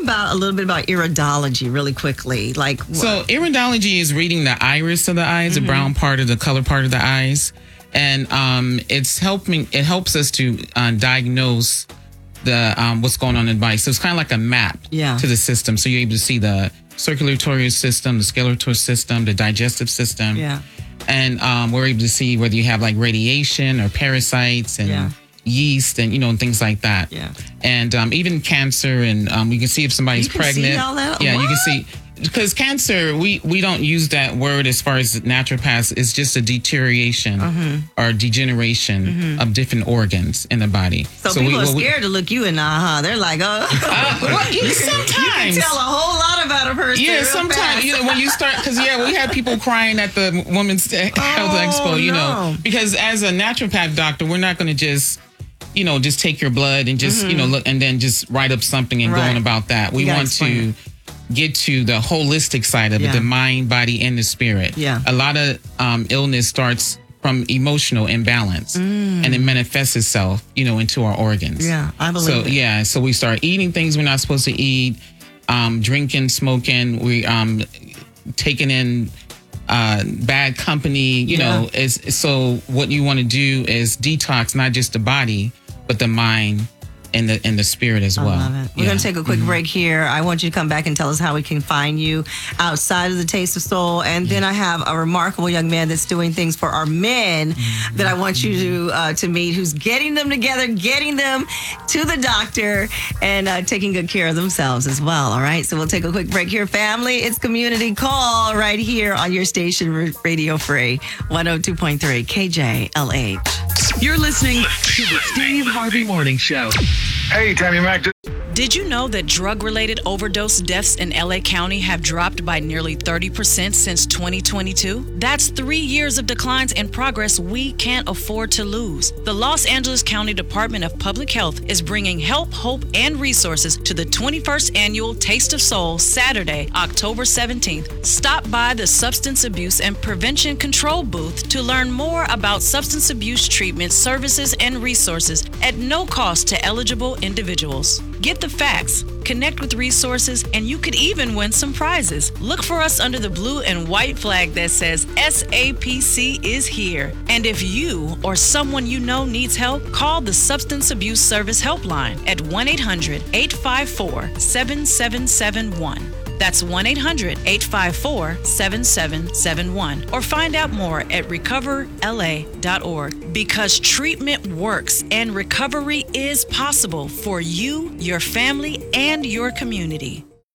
about a little bit about iridology really quickly. Like, So iridology is reading the iris of the eyes, the brown part of the color part of the eyes. And it helps us to diagnose the what's going on in the body. So it's kind of like a map to the system. So you're able to see the circulatory system, the skeletal system, the digestive system. Yeah. And we're able to see whether you have like radiation or parasites and yeast and, and things like that. Yeah. And even cancer, and we can see if somebody's pregnant. See all that? Yeah, what? You can see. Because cancer, we don't use that word as far as naturopaths. It's just a deterioration or degeneration of different organs in the body. So people are scared to look you in the eye. They're like, well, sometimes. You can tell a whole lot about a person. Yeah, sometimes. When you start, because we had people crying at the Women's Health Expo, because as a naturopath doctor, we're not going to just take your blood and just, look and then just write up something and go on about that. We want to get to the holistic side of it, the mind, body, and the spirit. Yeah. A lot of illness starts from emotional imbalance and it manifests itself, into our organs. Yeah, I believe it. So we start eating things we're not supposed to eat, drinking, smoking, we taking in bad company, so what you want to do is detox not just the body, but the mind and the spirit as well. I love it. We're going to take a quick break here. I want you to come back and tell us how we can find you outside of the Taste of Soul. And then I have a remarkable young man that's doing things for our men that I want you to meet, who's getting them together, getting them to the doctor, and taking good care of themselves as well. All right. So we'll take a quick break here, family. It's Community Call right here on your station, Radio Free 102.3 KJLH. You're listening to the Steve Harvey Morning Show. Hey, Tammy Mac. Did you know that drug-related overdose deaths in LA County have dropped by nearly 30% since 2022? That's 3 years of declines in progress we can't afford to lose. The Los Angeles County Department of Public Health is bringing help, hope, and resources to the 21st Annual Taste of Soul Saturday, October 17th. Stop by the Substance Abuse and Prevention Control booth to learn more about substance abuse treatment, services, and resources at no cost to eligible individuals. Get the facts, connect with resources, and you could even win some prizes. Look for us under the blue and white flag that says SAPC is here. And if you or someone you know needs help, call the Substance Abuse Service Helpline at 1-800-854-7771. That's 1-800-854-7771. Or find out more at recoverla.org. Because treatment works and recovery is possible for you, your family, and your community.